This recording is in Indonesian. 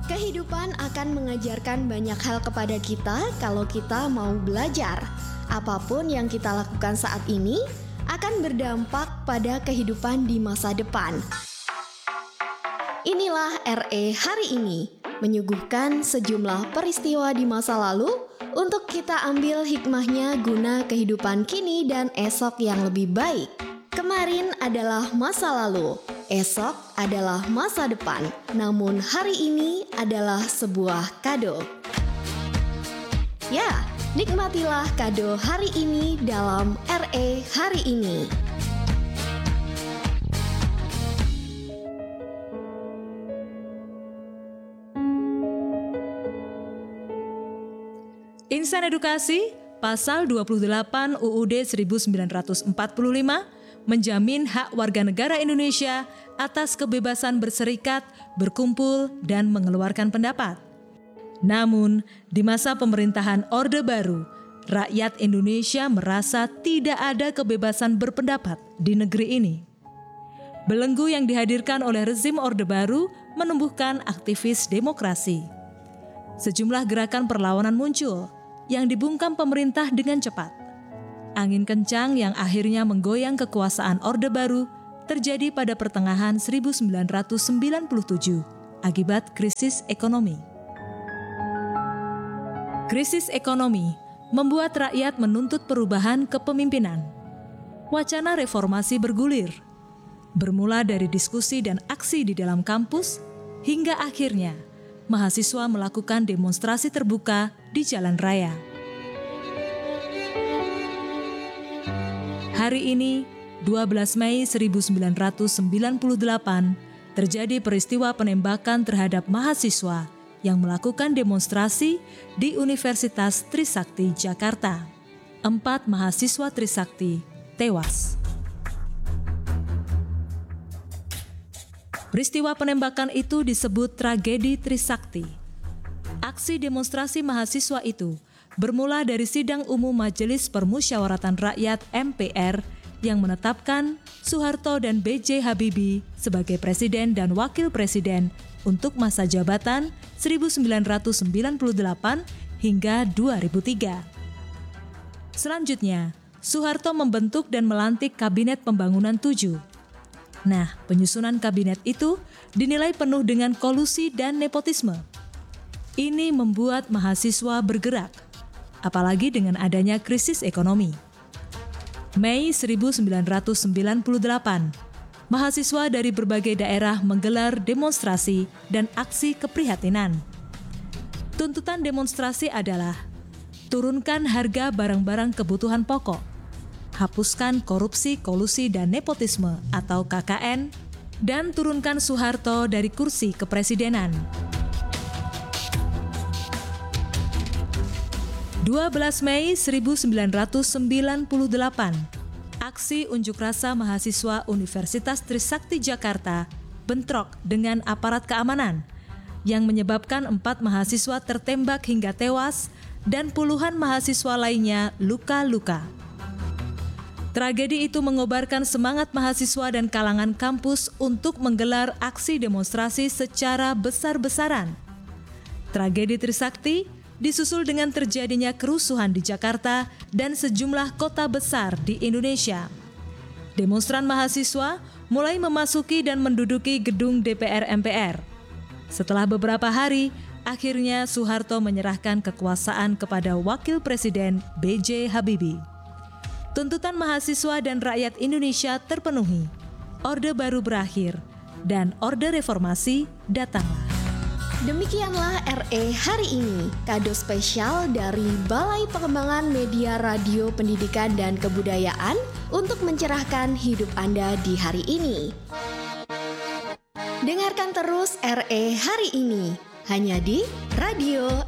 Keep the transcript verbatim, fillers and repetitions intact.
Kehidupan akan mengajarkan banyak hal kepada kita kalau kita mau belajar. Apapun yang kita lakukan saat ini akan berdampak pada kehidupan di masa depan. Inilah R E hari ini, menyuguhkan sejumlah peristiwa di masa lalu untuk kita ambil hikmahnya guna kehidupan kini dan esok yang lebih baik. Kemarin adalah masa lalu. Esok adalah masa depan, namun hari ini adalah sebuah kado. Ya, nikmatilah kado hari ini dalam R E hari ini. Insan Edukasi, Pasal dua puluh delapan U U D seribu sembilan ratus empat puluh lima menjamin hak warga negara Indonesia atas kebebasan berserikat, berkumpul, dan mengeluarkan pendapat. Namun, di masa pemerintahan Orde Baru, rakyat Indonesia merasa tidak ada kebebasan berpendapat di negeri ini. Belenggu yang dihadirkan oleh rezim Orde Baru menumbuhkan aktivis demokrasi. Sejumlah gerakan perlawanan muncul yang dibungkam pemerintah dengan cepat. Angin kencang yang akhirnya menggoyang kekuasaan Orde Baru terjadi pada pertengahan seribu sembilan ratus sembilan puluh tujuh akibat krisis ekonomi. Krisis ekonomi membuat rakyat menuntut perubahan kepemimpinan. Wacana reformasi bergulir, bermula dari diskusi dan aksi di dalam kampus, hingga akhirnya mahasiswa melakukan demonstrasi terbuka di jalan raya. Hari ini, dua belas Mei seribu sembilan ratus sembilan puluh delapan, terjadi peristiwa penembakan terhadap mahasiswa yang melakukan demonstrasi di Universitas Trisakti, Jakarta. Empat mahasiswa Trisakti tewas. Peristiwa penembakan itu disebut tragedi Trisakti. Aksi demonstrasi mahasiswa itu bermula dari sidang umum Majelis Permusyawaratan Rakyat M P R yang menetapkan Soeharto dan B J Habibie sebagai presiden dan wakil presiden untuk masa jabatan seribu sembilan ratus sembilan puluh delapan hingga dua ribu tiga. Selanjutnya, Soeharto membentuk dan melantik Kabinet Pembangunan tujuh. Nah, penyusunan kabinet itu dinilai penuh dengan kolusi dan nepotisme. Ini membuat mahasiswa bergerak, apalagi dengan adanya krisis ekonomi. Mei seribu sembilan ratus sembilan puluh delapan, mahasiswa dari berbagai daerah menggelar demonstrasi dan aksi keprihatinan. Tuntutan demonstrasi adalah turunkan harga barang-barang kebutuhan pokok, hapuskan korupsi, kolusi, dan nepotisme atau K K N, dan turunkan Soeharto dari kursi kepresidenan. dua belas Mei seribu sembilan ratus sembilan puluh delapan, aksi unjuk rasa mahasiswa Universitas Trisakti Jakarta bentrok dengan aparat keamanan yang menyebabkan empat mahasiswa tertembak hingga tewas dan puluhan mahasiswa lainnya luka-luka. Tragedi itu mengobarkan semangat mahasiswa dan kalangan kampus untuk menggelar aksi demonstrasi secara besar-besaran. Tragedi Trisakti disusul dengan terjadinya kerusuhan di Jakarta dan sejumlah kota besar di Indonesia. Demonstran mahasiswa mulai memasuki dan menduduki gedung D P R M P R. Setelah beberapa hari, akhirnya Soeharto menyerahkan kekuasaan kepada Wakil Presiden B J Habibie. Tuntutan mahasiswa dan rakyat Indonesia terpenuhi. Orde Baru berakhir dan Orde Reformasi datanglah. Demikianlah R E hari ini, kado spesial dari Balai Pengembangan Media Radio Pendidikan dan Kebudayaan untuk mencerahkan hidup Anda di hari ini. Dengarkan terus R E hari ini, hanya di Radio